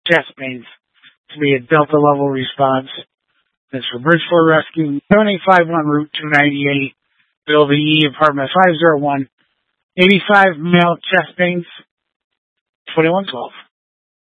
chest pains to be a Delta level response. That's for Bridgeport Rescue, 7851 Route 298, Building E, Apartment 501, 85, male, chest pains, 2112.